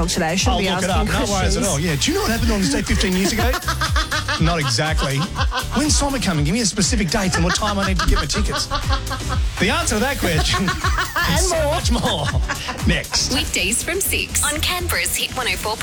o'clock today. I shouldn't be look it asking up. No worries at questions. all. Yeah. Do you know what happened on this day 15 years ago? Not exactly. When's summer coming? Give me a specific date and what time I need to get my tickets. The answer to that question and so much more next. Weekdays from 6 on Canberra's Hit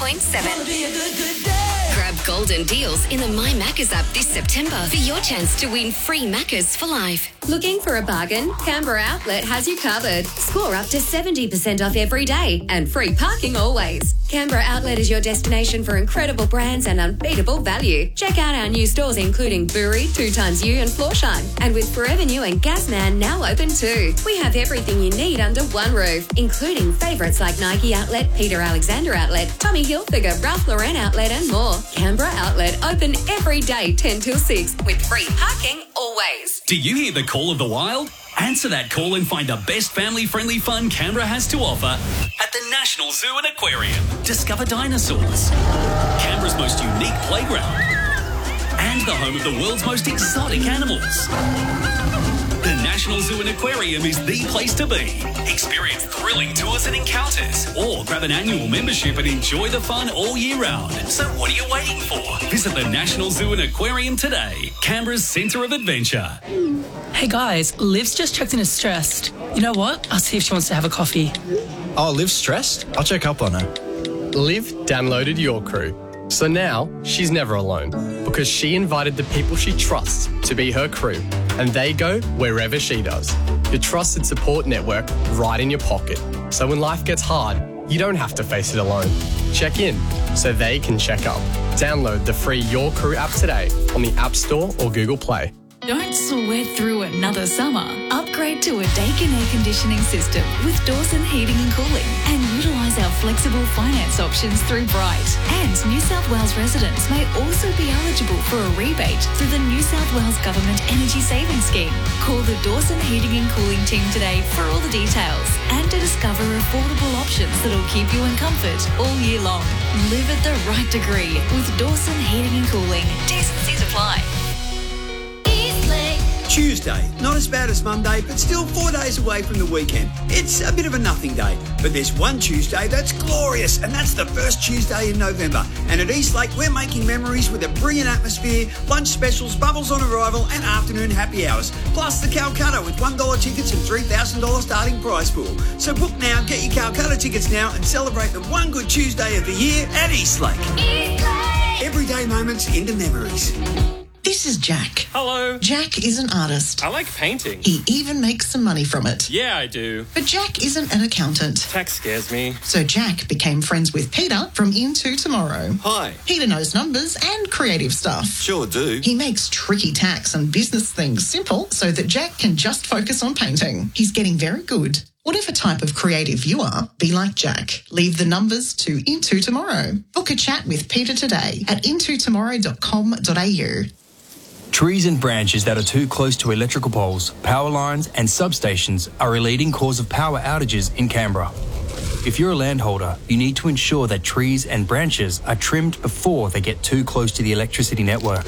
104.7. Grab golden deals in the My Maccas app this September for your chance to win free Maccas for life. Looking for a bargain? Canberra Outlet has you covered. Score up to 70% off every day and free parking always. Canberra Outlet is your destination for incredible brands and unbeatable value. Check out our new stores including Buri, 2XU and Floorshine. And with Forever New and Gasman now open too. We have everything you need under one roof, including favourites like Nike Outlet, Peter Alexander Outlet, Tommy Hilfiger, Ralph Lauren Outlet and more. Canberra Outlet open every day 10 till 6 with free parking always. Do you hear the call of the wild? Answer that call and find the best family-friendly fun Canberra has to offer at the National Zoo and Aquarium. Discover dinosaurs, Canberra's most unique playground, and the home of the world's most exotic animals. The National Zoo and Aquarium is the place to be. Experience thrilling tours and encounters, or grab an annual membership and enjoy the fun all year round. So what are you waiting for? Visit the National Zoo and Aquarium today, Canberra's centre of adventure. Hey guys, Liv's just checked in as stressed. You know what? I'll see if she wants to have a coffee. Oh, Liv's stressed? I'll check up on her. Liv downloaded Your Crew. So now she's never alone because she invited the people she trusts to be her crew and they go wherever she does. Your trusted support network right in your pocket. So when life gets hard, you don't have to face it alone. Check in so they can check up. Download the free Your Crew app today on the App Store or Google Play. Don't sweat through another summer. Upgrade to a Daikin air conditioning system with Dawson Heating and Cooling and utilise our flexible finance options through Bright. And New South Wales residents may also be eligible for a rebate through the New South Wales Government Energy Savings Scheme. Call the Dawson Heating and Cooling team today for all the details and to discover affordable options that'll keep you in comfort all year long. Live at the right degree with Dawson Heating and Cooling. T's apply. Tuesday, not as bad as Monday, but still 4 days away from the weekend. It's a bit of a nothing day, but there's one Tuesday that's glorious, and that's the first Tuesday in November. And at Eastlake, we're making memories with a brilliant atmosphere, lunch specials, bubbles on arrival, and afternoon happy hours. Plus the Calcutta with $1 tickets and $3,000 starting prize pool. So book now, get your Calcutta tickets now, and celebrate the one good Tuesday of the year at Eastlake. Eastlake! Everyday moments into memories. This is Jack. Hello. Jack is an artist. I like painting. He even makes some money from it. Yeah, I do. But Jack isn't an accountant. Tax scares me. So Jack became friends with Peter from Into Tomorrow. Hi. Peter knows numbers and creative stuff. Sure do. He makes tricky tax and business things simple so that Jack can just focus on painting. He's getting very good. Whatever type of creative you are, be like Jack. Leave the numbers to Into Tomorrow. Book a chat with Peter today at intotomorrow.com.au. Trees and branches that are too close to electrical poles, power lines and substations are a leading cause of power outages in Canberra. If you're a landholder, you need to ensure that trees and branches are trimmed before they get too close to the electricity network.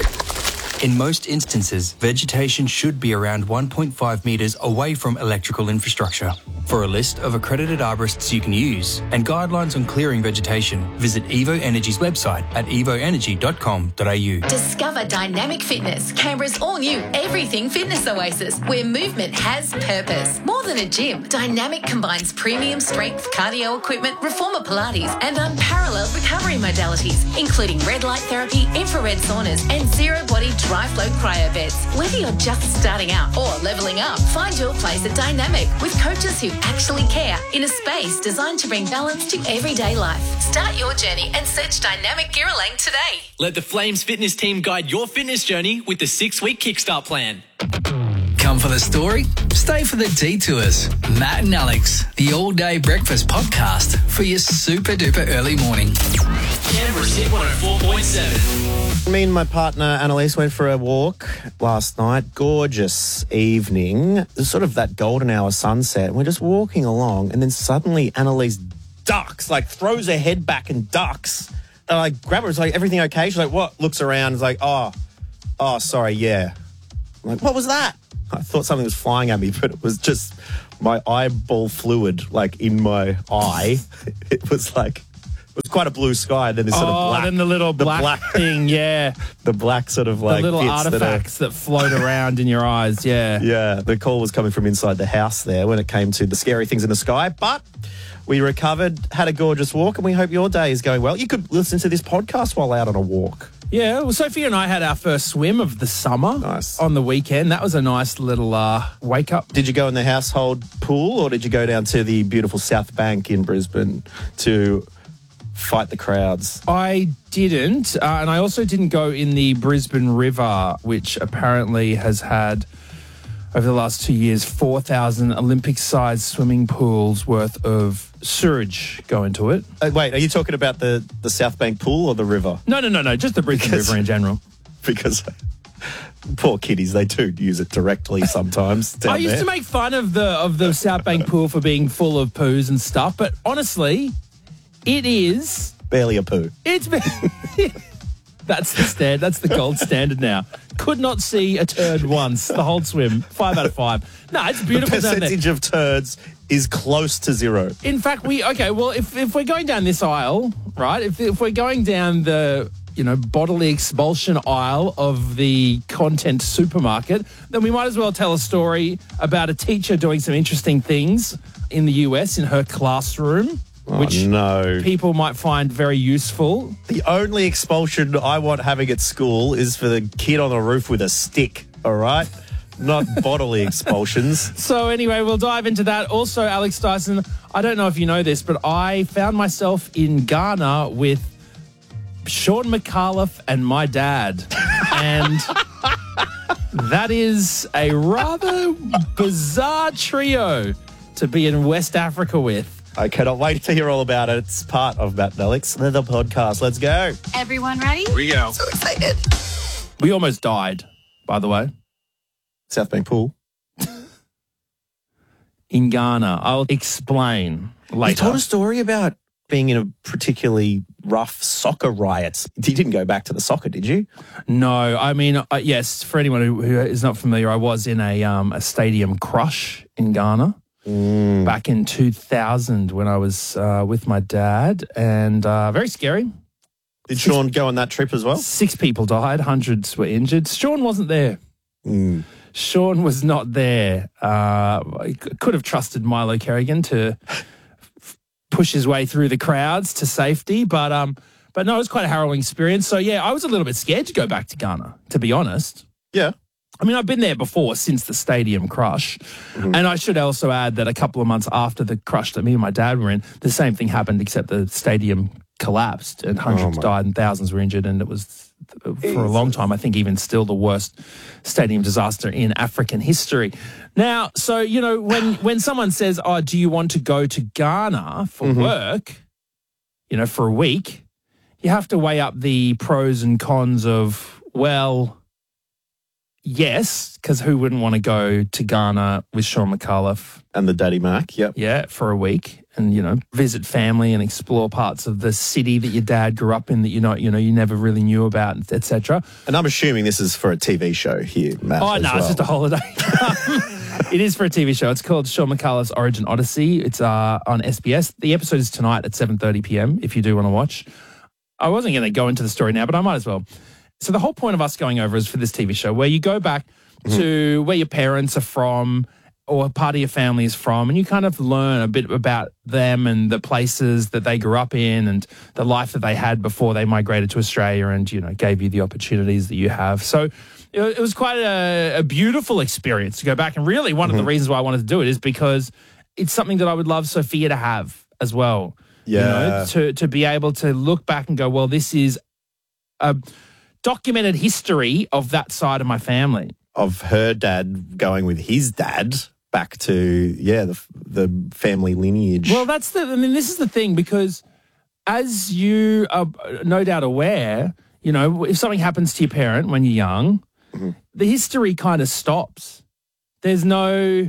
In most instances, vegetation should be around 1.5 metres away from electrical infrastructure. For a list of accredited arborists you can use and guidelines on clearing vegetation, visit Evo Energy's website at evoenergy.com.au. Discover Dynamic Fitness, Canberra's all-new everything fitness oasis, where movement has purpose. More than a gym, Dynamic combines premium strength cardio equipment, reformer Pilates, and unparalleled recovery modalities, including red light therapy, infrared saunas, and zero-body dry flow cryo beds. Whether you're just starting out or leveling up, find your place at Dynamic with coaches who actually care in a space designed to bring balance to everyday life. Start your journey and search Dynamic Girralane today. Let the Flames fitness team guide your fitness journey with the 6-week Kickstart plan. Come for the story, stay for the detours. Matt and Alex, the all-day breakfast podcast for your super-duper early morning. Canberra's Hit 104.7. Me and my partner Annalise went for a walk last night. Gorgeous evening. It was sort of that golden hour sunset. We're just walking along and then suddenly Annalise ducks, like throws her head back and ducks. And I grab her, it's like, everything okay? She's like, what? Looks around, it's like, oh, sorry, yeah. I'm like, what was that? I thought something was flying at me, but it was just my eyeball fluid, like in my eye. It was quite a blue sky. And then this sort of black. then the little black thing, yeah. The black sort of The like little bits artifacts that float around in your eyes, yeah. Yeah, the call was coming from inside the house there when it came to the scary things in the sky. But we recovered, had a gorgeous walk, and we hope your day is going well. You could listen to this podcast while out on a walk. Yeah, well, Sophia and I had our first swim of the summer on the weekend. That was a nice little wake up. Did you go in the household pool or did you go down to the beautiful South Bank in Brisbane to fight the crowds? I didn't, and I also didn't go in the Brisbane River, which apparently has had, over the last 2 years, 4,000 Olympic-sized swimming pools worth of sewage go into it. Wait, are you talking about the South Bank pool or the river? No, just the Brisbane River in general. Because poor kiddies, they do use it directly sometimes down I used to make fun of the South Bank pool for being full of poos and stuff, but honestly, it is... barely a poo. It's... That's the gold standard now. Could not see a turd once, the whole swim. 5 out of 5. No, it's beautiful the down there. percentage of turds is close to zero. In fact, if we're going down this aisle, right, if we're going down the, bodily expulsion aisle of the content supermarket, then we might as well tell a story about a teacher doing some interesting things in the US in her classroom. Which people might find very useful. The only expulsion I want having at school is for the kid on the roof with a stick, all right? Not bodily expulsions. So anyway, we'll dive into that. Also, Alex Dyson, I don't know if you know this, but I found myself in Ghana with Sean McAuliffe and my dad. And that is a rather bizarre trio to be in West Africa with. I cannot wait to hear all about it. It's part of Matt and Alex, the podcast. Let's go. Everyone ready? Here we go. So excited. We almost died, by the way. South Bank pool. In Ghana. I'll explain later. You told a story about being in a particularly rough soccer riots. You didn't go back to the soccer, did you? No. I mean, yes, for anyone who is not familiar, I was in a stadium crush in Ghana. Back in 2000 when I was with my dad, and very scary. Did Sean go on that trip as well? 6 people died, hundreds were injured. Sean wasn't there. Sean was not there. I could have trusted Milo Kerrigan to push his way through the crowds to safety, but no, it was quite a harrowing experience. So yeah, I was a little bit scared to go back to Ghana, to be honest. Yeah. I mean, I've been there before since the stadium crush. And I should also add that a couple of months after the crush that me and my dad were in, the same thing happened, except the stadium collapsed and hundreds died and thousands were injured. And it was, for a long time, I think even still the worst stadium disaster in African history. Now, so, when someone says, oh, do you want to go to Ghana for work, for a week, you have to weigh up the pros and cons of, well... yes, because who wouldn't want to go to Ghana with Sean McAuliffe? And the Daddy Mac, yep. Yeah, for a week and, visit family and explore parts of the city that your dad grew up in that you never really knew about, etc. And I'm assuming this is for a TV show here, Matt. Oh, no, it's just a holiday. It is for a TV show. It's called Sean McAuliffe's Origin Odyssey. It's on SBS. The episode is tonight at 7:30 p.m. if you do want to watch. I wasn't going to go into the story now, but I might as well. So the whole point of us going over is for this TV show where you go back to where your parents are from or part of your family is from, and you kind of learn a bit about them and the places that they grew up in and the life that they had before they migrated to Australia and, gave you the opportunities that you have. So it was quite a beautiful experience to go back. And really one of the reasons why I wanted to do it is because it's something that I would love Sophia to have as well. Yeah. To be able to look back and go, well, this is a documented history of that side of my family. Of her dad going with his dad back to, the family lineage. Well, this is the thing, because as you are no doubt aware, if something happens to your parent when you're young, the history kind of stops. There's no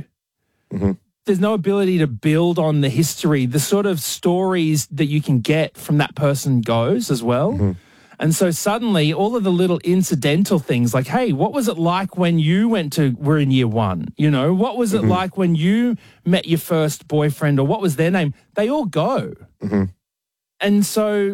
ability to build on the history. The sort of stories that you can get from that person goes as well. And so suddenly all of the little incidental things like, hey, what was it like when you were in year 1? What was it like when you met your first boyfriend, or what was their name? They all go. And so